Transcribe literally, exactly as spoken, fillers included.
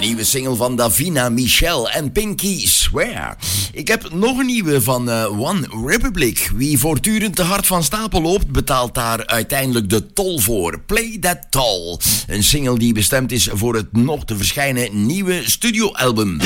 nieuwe single van Davina Michelle en Pinky Swear. Ik heb nog een nieuwe van uh, One Republic. Wie voortdurend te hard van stapel loopt, betaalt daar uiteindelijk de tol voor. Play That Toll. Een single die bestemd is voor het nog te verschijnen nieuwe studioalbum.